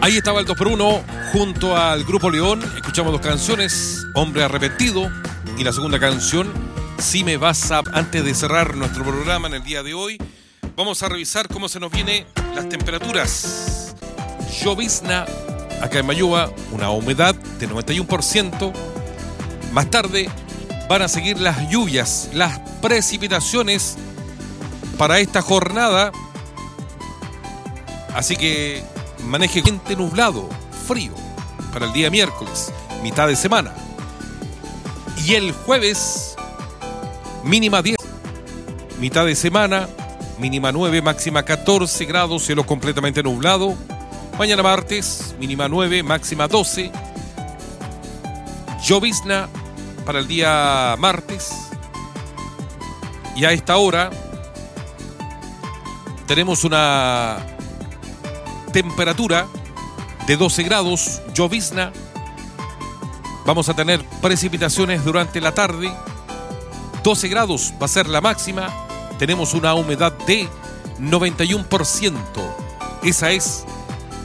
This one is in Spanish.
Ahí estaba el 2x1 junto al Grupo León. Escuchamos dos canciones, Hombre Arrepentido, y la segunda canción, Si me vas a... Antes de cerrar nuestro programa en el día de hoy, vamos a revisar cómo se nos vienen las temperaturas. Llovizna acá en Mayúa, una humedad de 91%. Más tarde van a seguir las lluvias, las precipitaciones para esta jornada. Así que maneje gente nublado, frío, para el día miércoles, mitad de semana. Y el jueves, mínima 10, mitad de semana, mínima 9, máxima 14 grados, cielo completamente nublado. Mañana martes, mínima 9, máxima 12. Llovizna para el día martes. Y a esta hora tenemos una temperatura de 12 grados, llovizna. Vamos a tener precipitaciones durante la tarde. 12 grados va a ser la máxima. Tenemos una humedad de 91%. Esa es